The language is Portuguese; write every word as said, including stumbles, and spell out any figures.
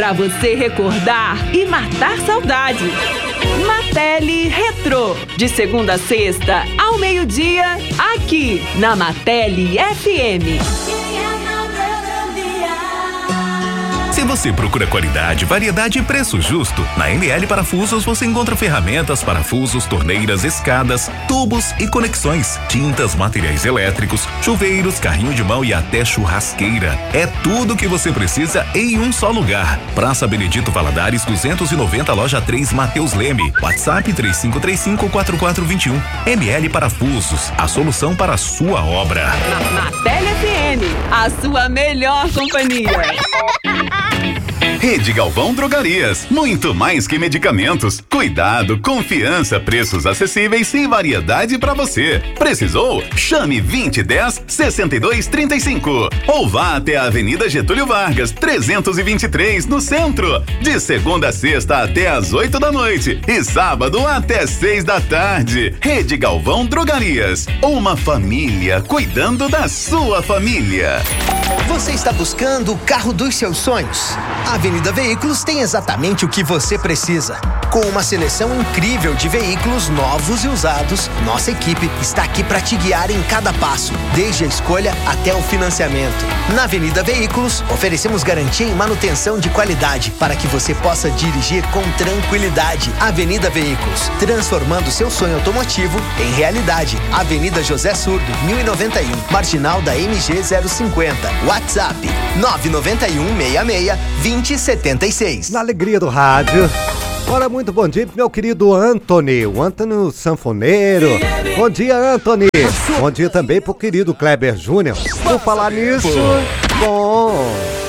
Para você recordar e matar saudade. Matele Retrô, de segunda a sexta, ao meio-dia, aqui na Matele F M. Se você procura qualidade, variedade e preço justo, na M L Parafusos você encontra ferramentas, parafusos, torneiras, escadas, tubos e conexões, tintas, materiais elétricos, chuveiros, carrinho de mão e até churrasqueira. É tudo o que você precisa em um só lugar. Praça Benedito Valadares duzentos e noventa, loja três, Mateus Leme. WhatsApp três cinco três cinco, quatro quatro dois um. M L Parafusos, a solução para a sua obra. Matele F M, a sua melhor companhia. Rede Galvão Drogarias, muito mais que medicamentos. Cuidado, confiança, preços acessíveis e variedade para você. Precisou? Chame vinte dez, sessenta e dois, trinta e cinco ou vá até a Avenida Getúlio Vargas, trezentos e vinte e três, no centro. De segunda a sexta até às oito da noite e sábado até seis da tarde. Rede Galvão Drogarias, uma família cuidando da sua família. Você está buscando o carro dos seus sonhos? A Avenida Veículos tem exatamente o que você precisa. Com uma seleção incrível de veículos novos e usados, nossa equipe está aqui para te guiar em cada passo, desde a escolha até o financiamento. Na Avenida Veículos, oferecemos garantia em manutenção de qualidade para que você possa dirigir com tranquilidade. Avenida Veículos, transformando seu sonho automotivo em realidade. Avenida José Surdo, mil e noventa e um, marginal da M G zero cinquenta. WhatsApp nove nove um, seis seis, vinte, setenta e seis. Na alegria do rádio. Ora, muito bom dia, meu querido Antony, o Antônio Sanfoneiro. Bom dia, Antony. Bom dia também pro querido Kleber Júnior. Por falar nisso, bom...